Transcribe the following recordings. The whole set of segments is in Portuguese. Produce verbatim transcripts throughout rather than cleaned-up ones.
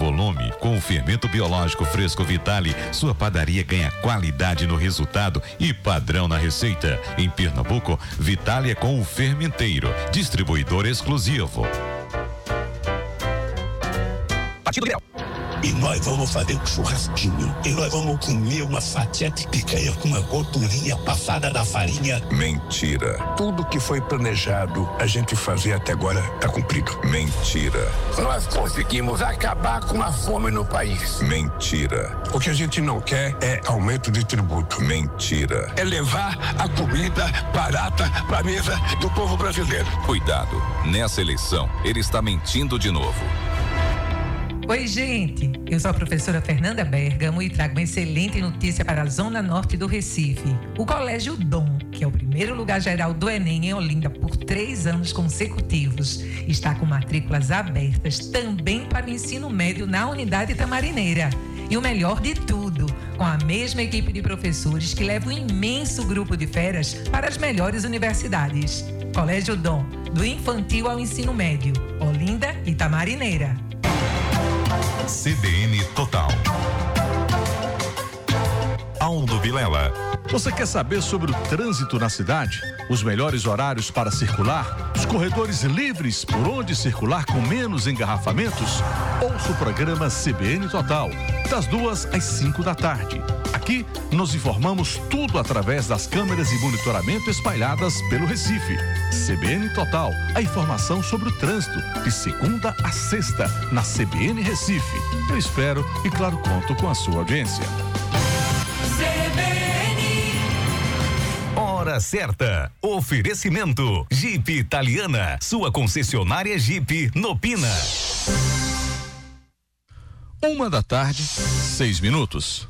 volume. Com o fermento biológico fresco Vitale, sua padaria ganha qualidade no resultado e padrão na receita. Em Pernambuco, Vitale é com o Fermenteiro, distribuidor exclusivo. Partido Liberal. E nós vamos fazer um churrasquinho. E nós vamos comer uma fatia de picanha com uma gordurinha passada da farinha. Mentira. Tudo que foi planejado a gente fazer até agora tá cumprido. Mentira. Nós conseguimos acabar com a fome no país. Mentira. O que a gente não quer é aumento de tributo. Mentira. É levar a comida barata pra mesa do povo brasileiro. Cuidado, nessa eleição ele está mentindo de novo. Oi, gente, eu sou a professora Fernanda Bergamo e trago uma excelente notícia para a Zona Norte do Recife. O Colégio Dom, que é o primeiro lugar geral do Enem em Olinda por três anos consecutivos, está com matrículas abertas também para o ensino médio na unidade Tamarineira. E o melhor de tudo, com a mesma equipe de professores que leva um imenso grupo de feras para as melhores universidades. Colégio Dom, do infantil ao ensino médio, Olinda e Tamarineira. C B N Total. Aldo Vilela. Você quer saber sobre o trânsito na cidade? Os melhores horários para circular? Os corredores livres por onde circular com menos engarrafamentos? Ouça o programa C B N Total, das duas às cinco da tarde. Aqui, nos informamos tudo através das câmeras e monitoramento espalhadas pelo Recife. C B N Total, a informação sobre o trânsito, de segunda a sexta, na C B N Recife. Eu espero e, claro, conto com a sua audiência. C B N. Hora certa. Oferecimento. Jeep Italiana, sua concessionária Jeep no Pina. Uma da tarde, seis minutos.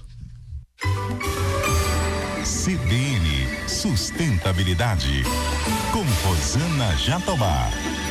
C B N Sustentabilidade, com Rosana Jatobá.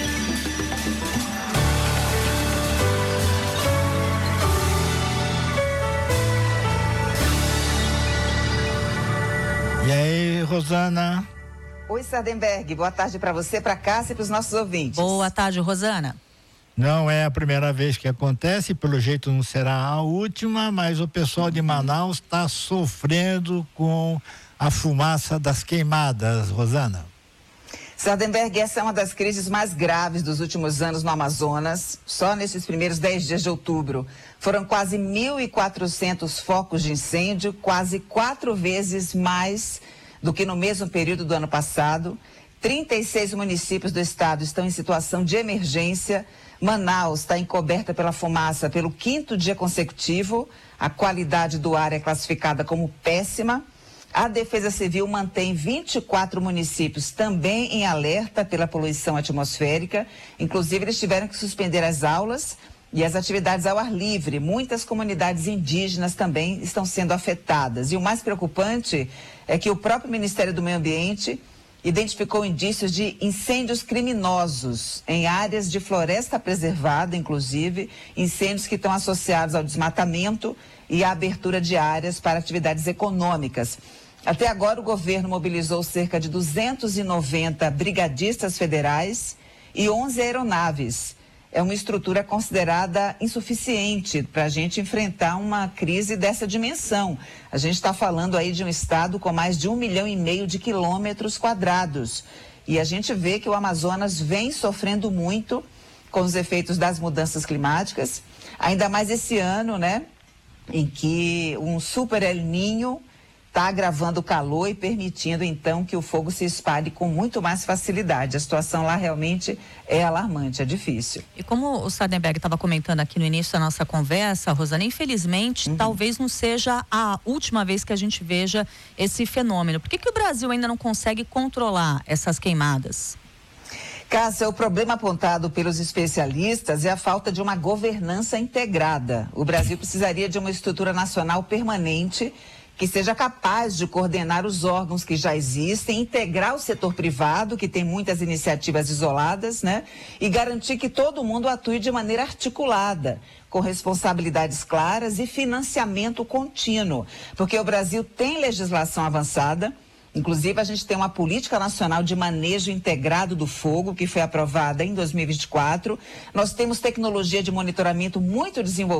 E aí, Rosana? Oi, Sardenberg, boa tarde para você, para Cássia e para os nossos ouvintes. Boa tarde, Rosana. Não é a primeira vez que acontece, pelo jeito não será a última, mas o pessoal de Manaus está sofrendo com a fumaça das queimadas, Rosana. Sardenberg, essa é uma das crises mais graves dos últimos anos no Amazonas. Só nesses primeiros dez dias de outubro foram quase mil e quatrocentos focos de incêndio, quase quatro vezes mais do que no mesmo período do ano passado. trinta e seis municípios do estado estão em situação de emergência. Manaus está encoberta pela fumaça pelo quinto dia consecutivo. A qualidade do ar é classificada como péssima. A Defesa Civil mantém vinte e quatro municípios também em alerta pela poluição atmosférica. Inclusive, eles tiveram que suspender as aulas e as atividades ao ar livre. Muitas comunidades indígenas também estão sendo afetadas. E o mais preocupante é que o próprio Ministério do Meio Ambiente identificou indícios de incêndios criminosos em áreas de floresta preservada, inclusive, incêndios que estão associados ao desmatamento e à abertura de áreas para atividades econômicas. Até agora, o governo mobilizou cerca de duzentos e noventa brigadistas federais e onze aeronaves. É uma estrutura considerada insuficiente para a gente enfrentar uma crise dessa dimensão. A gente está falando aí de um estado com mais de um milhão e meio de quilômetros quadrados. E a gente vê que o Amazonas vem sofrendo muito com os efeitos das mudanças climáticas. Ainda mais esse ano, né? Em que um super El Niño está agravando o calor e permitindo, então, que o fogo se espalhe com muito mais facilidade. A situação lá realmente é alarmante, é difícil. E como o Sardenberg estava comentando aqui no início da nossa conversa, Rosana, infelizmente, uhum. talvez não seja a última vez que a gente veja esse fenômeno. Por que que o Brasil ainda não consegue controlar essas queimadas? Cássia, o problema apontado pelos especialistas é a falta de uma governança integrada. O Brasil precisaria de uma estrutura nacional permanente que seja capaz de coordenar os órgãos que já existem, integrar o setor privado, que tem muitas iniciativas isoladas, né? E garantir que todo mundo atue de maneira articulada, com responsabilidades claras e financiamento contínuo. Porque o Brasil tem legislação avançada. Inclusive, a gente tem uma política nacional de manejo integrado do fogo, que foi aprovada em dois mil e vinte e quatro. Nós temos tecnologia de monitoramento muito desenvolvida.